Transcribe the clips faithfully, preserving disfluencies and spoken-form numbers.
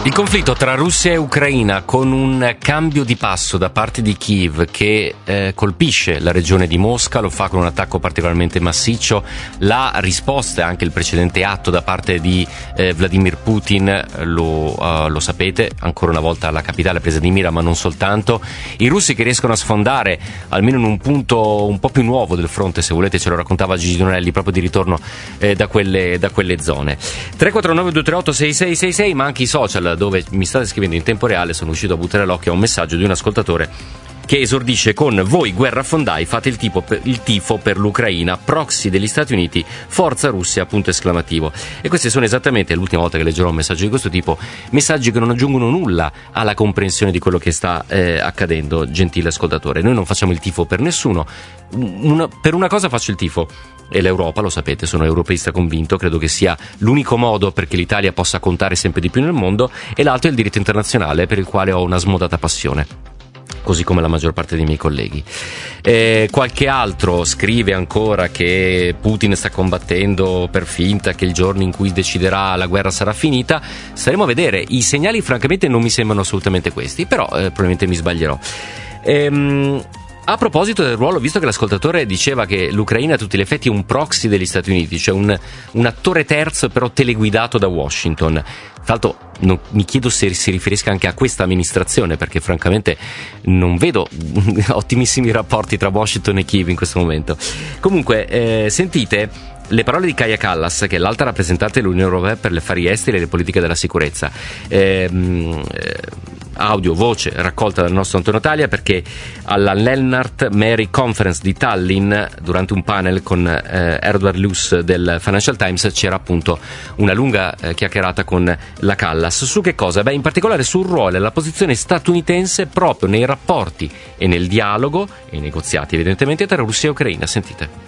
Il conflitto tra Russia e Ucraina, con un cambio di passo da parte di Kiev che eh, colpisce la regione di Mosca, lo fa con un attacco particolarmente massiccio. La risposta e anche il precedente atto da parte di eh, Vladimir Putin, lo, uh, lo sapete, ancora una volta la capitale presa di mira, ma non soltanto. I russi che riescono a sfondare almeno in un punto un po' più nuovo del fronte, se volete, ce lo raccontava Gigi Donelli proprio di ritorno eh, da, quelle, da quelle zone. tre quattro nove due tre otto sei sei sei sei, ma anche i social dove mi state scrivendo in tempo reale. Sono riuscito a buttare l'occhio a un messaggio di un ascoltatore che esordisce con: voi guerrafondai fate il, tipo per, il tifo per l'Ucraina, proxy degli Stati Uniti, forza Russia, punto esclamativo. E questi sono esattamente, l'ultima volta che leggerò un messaggio di questo tipo, messaggi che non aggiungono nulla alla comprensione di quello che sta eh, accadendo, gentile ascoltatore. Noi non facciamo il tifo per nessuno. Una, per una cosa faccio il tifo, e l'Europa, lo sapete, sono europeista convinto, credo che sia l'unico modo perché l'Italia possa contare sempre di più nel mondo, e l'altro è il diritto internazionale, per il quale ho una smodata passione, così come la maggior parte dei miei colleghi. Eh, qualche altro scrive ancora che Putin sta combattendo per finta, che il giorno in cui deciderà la guerra sarà finita. Staremo a vedere. I segnali francamente non mi sembrano assolutamente questi, però eh, probabilmente mi sbaglierò. Ehm... A proposito del ruolo, visto che l'ascoltatore diceva che l'Ucraina a tutti gli effetti è un proxy degli Stati Uniti, cioè un, un attore terzo però teleguidato da Washington. Tra l'altro non, mi chiedo se si riferisca anche a questa amministrazione, perché francamente non vedo ottimissimi rapporti tra Washington e Kiev in questo momento. Comunque, eh, sentite le parole di Kaja Kallas, che è l'alta rappresentante dell'Unione Europea per gli affari esteri e le politiche della sicurezza. Eh, eh, audio, voce raccolta dal nostro Antonio Taglia, perché alla Lennart Meri Conference di Tallinn, durante un panel con eh, Edward Luce del Financial Times, c'era appunto una lunga eh, chiacchierata con la Kallas. Su che cosa? Beh, in particolare sul ruolo e la posizione statunitense proprio nei rapporti e nel dialogo e i negoziati evidentemente tra Russia e Ucraina. Sentite.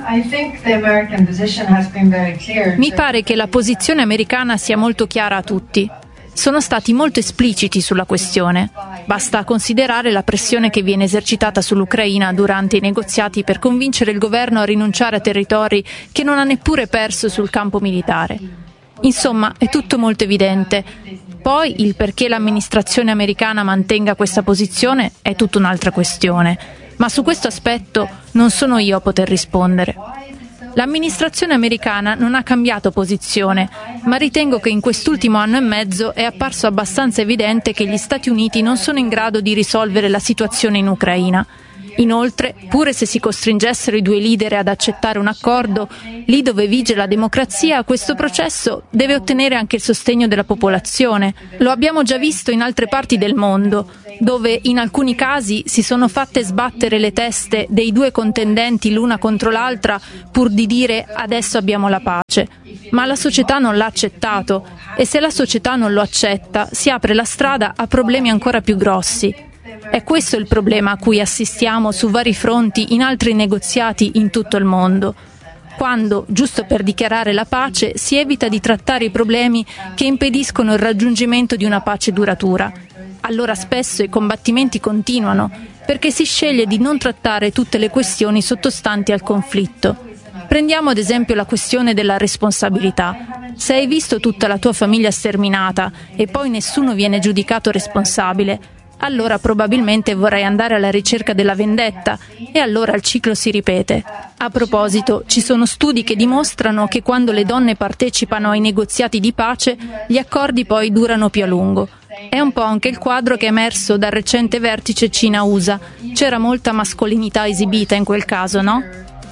Mi pare che la posizione americana sia molto chiara a tutti. Sono stati molto espliciti sulla questione. Basta considerare la pressione che viene esercitata sull'Ucraina durante i negoziati per convincere il governo a rinunciare a territori che non ha neppure perso sul campo militare. Insomma, è tutto molto evidente. Poi il perché l'amministrazione americana mantenga questa posizione è tutta un'altra questione. Ma su questo aspetto non sono io a poter rispondere. L'amministrazione americana non ha cambiato posizione, ma ritengo che in quest'ultimo anno e mezzo è apparso abbastanza evidente che gli Stati Uniti non sono in grado di risolvere la situazione in Ucraina. Inoltre, pure se si costringessero i due leader ad accettare un accordo, lì dove vige la democrazia, questo processo deve ottenere anche il sostegno della popolazione. Lo abbiamo già visto in altre parti del mondo, dove in alcuni casi si sono fatte sbattere le teste dei due contendenti l'una contro l'altra pur di dire adesso abbiamo la pace. Ma la società non l'ha accettato, e se la società non lo accetta si apre la strada a problemi ancora più grossi. È questo il problema a cui assistiamo su vari fronti in altri negoziati in tutto il mondo. Quando, giusto per dichiarare la pace, si evita di trattare i problemi che impediscono il raggiungimento di una pace duratura. Allora spesso i combattimenti continuano, perché si sceglie di non trattare tutte le questioni sottostanti al conflitto. Prendiamo ad esempio la questione della responsabilità. Se hai visto tutta la tua famiglia sterminata e poi nessuno viene giudicato responsabile, allora probabilmente vorrai andare alla ricerca della vendetta, e allora il ciclo si ripete. A proposito, ci sono studi che dimostrano che quando le donne partecipano ai negoziati di pace, gli accordi poi durano più a lungo. È un po' anche il quadro che è emerso dal recente vertice Cina-U S A. C'era molta mascolinità esibita in quel caso, no?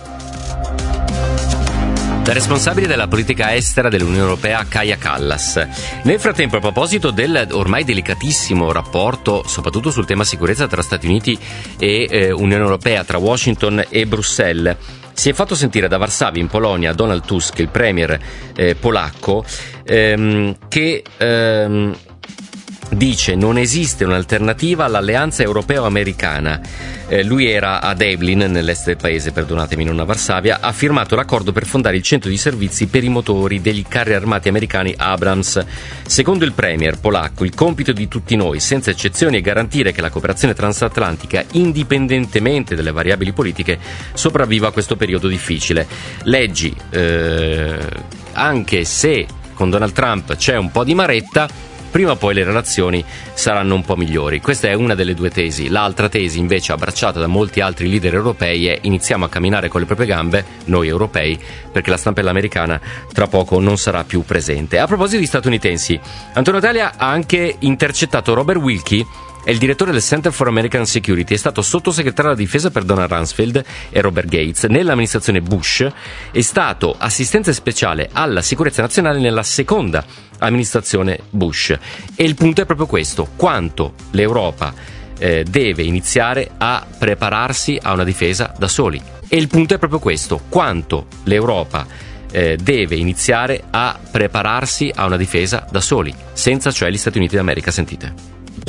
La responsabile della politica estera dell'Unione Europea, Kaja Kallas. Nel frattempo, a proposito del ormai delicatissimo rapporto, soprattutto sul tema sicurezza tra Stati Uniti e eh, Unione Europea, tra Washington e Bruxelles, si è fatto sentire da Varsavia in Polonia Donald Tusk, il premier eh, polacco, ehm, che ehm, dice non esiste un'alternativa all'alleanza europeo-americana. Eh, lui era a Deblin, nell'est del paese, perdonatemi, non a Varsavia, ha firmato l'accordo per fondare il centro di servizi per i motori degli carri armati americani Abrams. Secondo il premier polacco, il compito di tutti noi, senza eccezioni, è garantire che la cooperazione transatlantica, indipendentemente dalle variabili politiche, sopravviva a questo periodo difficile. Leggi, eh, anche se con Donald Trump c'è un po' di maretta, prima o poi le relazioni saranno un po' migliori. Questa è una delle due tesi. L'altra tesi, invece, abbracciata da molti altri leader europei, è: iniziamo a camminare con le proprie gambe, noi europei, perché la stampella americana tra poco non sarà più presente. A proposito di statunitensi, Antonio Talia ha anche intercettato Robert Wilkie, è il direttore del Center for American Security, è stato sottosegretario alla difesa per Donald Rumsfeld e Robert Gates nell'amministrazione Bush, è stato assistente speciale alla sicurezza nazionale nella seconda amministrazione Bush. E il punto è proprio questo: quanto l'Europa eh, deve iniziare a prepararsi a una difesa da soli. E il punto è proprio questo: quanto l'Europa eh, deve iniziare a prepararsi a una difesa da soli, senza cioè gli Stati Uniti d'America. Sentite.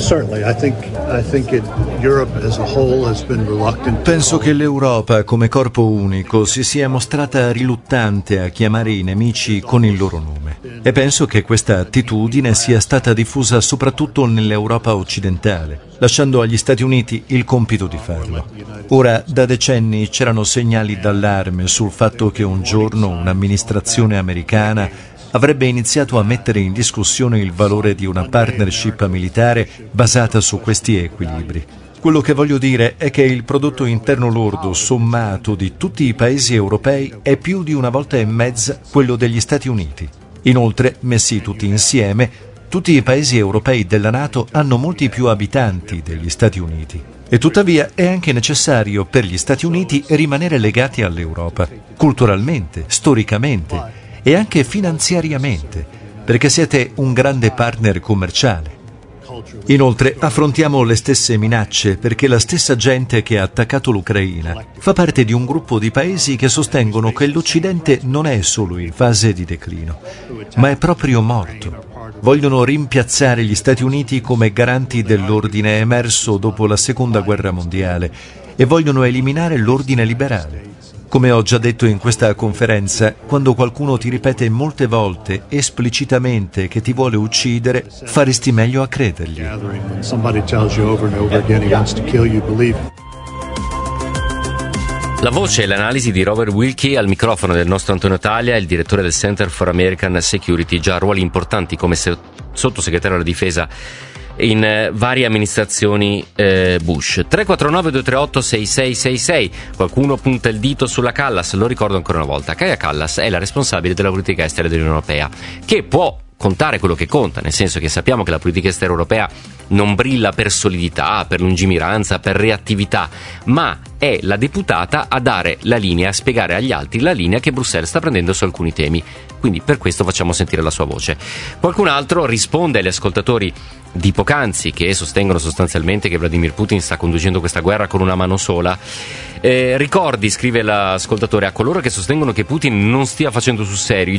Penso che l'Europa come corpo unico si sia mostrata riluttante a chiamare i nemici con il loro nome, e penso che questa attitudine sia stata diffusa soprattutto nell'Europa occidentale, lasciando agli Stati Uniti il compito di farlo. Ora, da decenni c'erano segnali d'allarme sul fatto che un giorno un'amministrazione americana avrebbe iniziato a mettere in discussione il valore di una partnership militare basata su questi equilibri. Quello che voglio dire è che il prodotto interno lordo sommato di tutti i paesi europei è più di una volta e mezza quello degli Stati Uniti. Inoltre, messi tutti insieme, tutti i paesi europei della NATO hanno molti più abitanti degli Stati Uniti. E tuttavia è anche necessario per gli Stati Uniti rimanere legati all'Europa, culturalmente, storicamente e anche finanziariamente, perché siete un grande partner commerciale. Inoltre affrontiamo le stesse minacce, perché la stessa gente che ha attaccato l'Ucraina fa parte di un gruppo di paesi che sostengono che l'Occidente non è solo in fase di declino, ma è proprio morto. Vogliono rimpiazzare gli Stati Uniti come garanti dell'ordine emerso dopo la Seconda Guerra Mondiale e vogliono eliminare l'ordine liberale. Come ho già detto in questa conferenza, quando qualcuno ti ripete molte volte esplicitamente che ti vuole uccidere, faresti meglio a credergli. La voce e l'analisi di Robert Wilkie al microfono del nostro Antonio Talia, il direttore del Center for American Security, già ruoli importanti come sottosegretario alla difesa in eh, varie amministrazioni eh, Bush. Tre quattro nove due tre otto sei sei sei sei. Qualcuno punta il dito sulla Callas, lo ricordo ancora una volta. Kaja Kallas è la responsabile della politica estera dell'Unione Europea, che può contare quello che conta, nel senso che sappiamo che la politica estera europea non brilla per solidità, per lungimiranza, per reattività, ma è la deputata a dare la linea, a spiegare agli altri la linea che Bruxelles sta prendendo su alcuni temi. Quindi per questo facciamo sentire la sua voce. Qualcun altro risponde agli ascoltatori di poc'anzi che sostengono sostanzialmente che Vladimir Putin sta conducendo questa guerra con una mano sola. Eh, ricordi, scrive l'ascoltatore, a coloro che sostengono che Putin non stia facendo sul serio